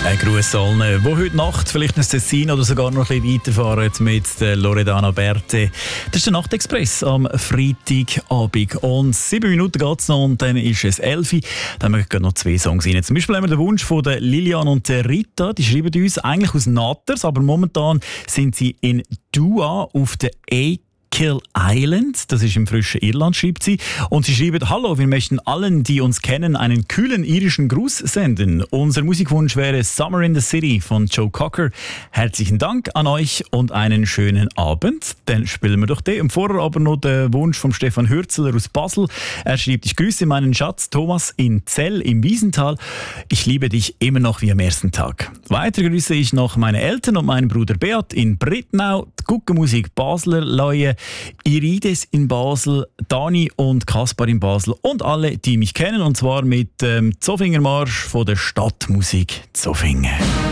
Ein Gruß allen, die heute Nacht vielleicht ins Tessin oder sogar noch ein bisschen weiterfahren mit der Loredana Berthe. Das ist der Nachtexpress am Freitagabend. Und 7 Minuten geht es noch und dann ist es 11 Uhr. Dann haben wir noch 2 Songs rein. Zum Beispiel haben wir den Wunsch von der Lilian und der Rita. Die schreiben uns eigentlich aus Natters, aber momentan sind sie in Dua auf der Kill Island, das ist im frischen Irland, schreibt sie. Und sie schreibt: Hallo, wir möchten allen, die uns kennen, einen kühlen irischen Gruß senden. Unser Musikwunsch wäre Summer in the City von Joe Cocker. Herzlichen Dank an euch und einen schönen Abend. Dann spielen wir doch den. Und vorher aber noch der Wunsch von Stefan Hürzeler aus Basel. Er schreibt: Ich grüße meinen Schatz Thomas in Zell im Wiesental. Ich liebe dich immer noch wie am ersten Tag. Weiter grüße ich noch meine Eltern und meinen Bruder Beat in Brittnau, die Guckenmusik Basler Leue, Irides in Basel, Dani und Kaspar in Basel und alle, die mich kennen, und zwar mit dem Zofingermarsch von der Stadtmusik Zofingen.